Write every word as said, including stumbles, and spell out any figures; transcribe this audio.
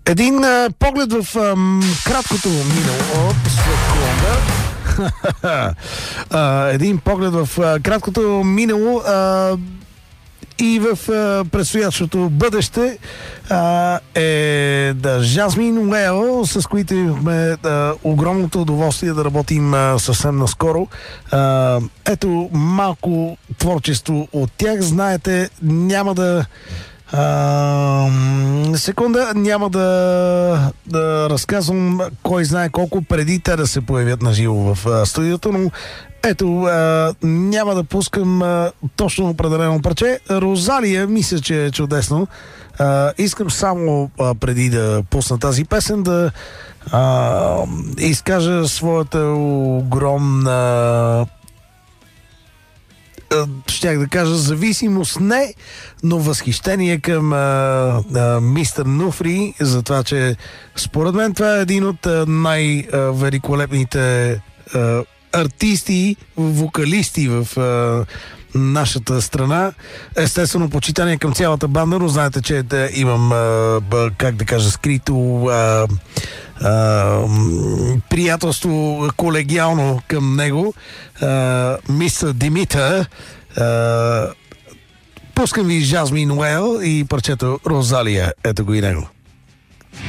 Един а, поглед в а, краткото минало. Оп, секунда. а, един поглед в а, краткото минало а, и в а, предстоящото бъдеще а, е да, Жасмин Уейл, с които имахме а, огромното удоволствие да работим а, съвсем наскоро. А, ето малко творчество от тях. Знаете, няма да Uh, секунда, няма да, да разказвам кой знае колко преди те да се появят на живо в uh, студиото, но ето, uh, няма да пускам uh, точно определено парче. Розалия, мисля, че е чудесно. Uh, искам само uh, преди да пусна тази песен да uh, изкажа своята огромна, щях да кажа зависимост, не, но възхищение към а, а, мистер Нуфри, за това, че според мен това е един от най-великолепните а, артисти, вокалисти в а, нашата страна. Естествено, почитание към цялата банда, но знаете, че да, имам, а, как да кажа, скрито а, а, приятелство колегиално към него. Мистер Димитър. Пускам ви Жасмин Уейл и парчето Розалия. Ето го и него.